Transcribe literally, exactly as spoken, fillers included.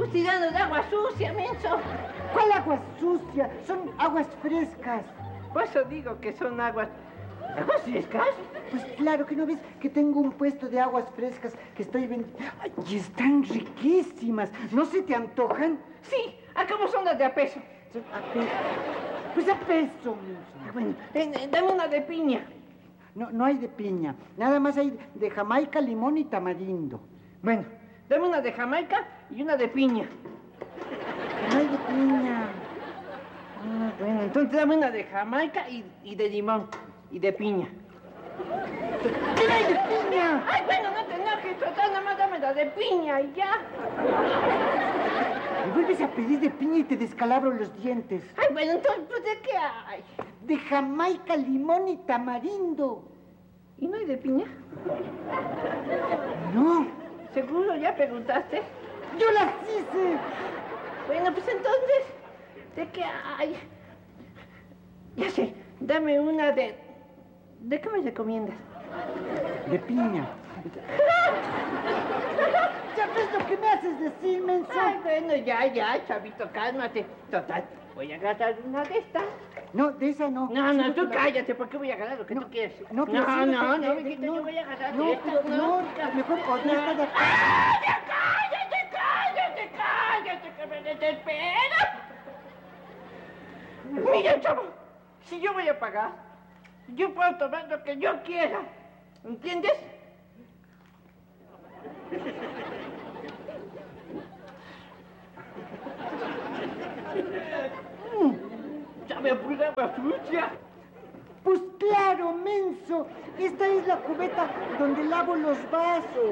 estamos tirando de agua sucia, menso. ¿Cuál agua sucia? Son aguas frescas. Por eso digo que son aguas... ¿Aguas frescas? Pues claro, que no ves que tengo un puesto de aguas frescas que estoy vendiendo. Y están riquísimas. ¿No se te antojan? Sí, acá son las de a peso. A peso. Pues a peso, menso. Bueno, eh, eh, dame una de piña. No, no hay de piña. Nada más hay de Jamaica, limón y tamarindo. Bueno, dame una de Jamaica y una de piña. No hay de piña. Ah, bueno, entonces dame una de Jamaica y, y de limón y de piña. ¿Qué no hay de piña? Ay, bueno, no te enojes, total, nada más dame la de piña y ya. Me vuelves a pedir de piña y te descalabro los dientes. Ay, bueno, entonces, pues, ¿de qué hay? De Jamaica, limón y tamarindo. ¿Y no hay de piña? No. ¿Seguro? ¿Ya preguntaste? ¡Yo las hice! Bueno, pues entonces, ¿de qué hay? Ya sé, dame una de... ¿De qué me recomiendas? De piña. ¿Ya ves lo que me haces decir, menso? Ay, bueno, ya, ya, chavito, cálmate. Total, voy a agarrar una de estas. No, de esa no. No, no, Sí, tú la- cállate, ¿por qué voy a agarrar lo que No, tú quieres? no, pero no, sí, no, de- no, de- mijito, no, yo voy a agarrar no, de esta, pero no, mejor o de esta de acá. ¡Cállate, cállate, cállate, cállate, que me desespera! Mira, chavo, si yo voy a pagar, yo puedo tomar lo que yo quiera, ¿entiendes? ¡Sabe a pura agua sucia! Pues claro, menso. Esta es la cubeta donde lavo los vasos.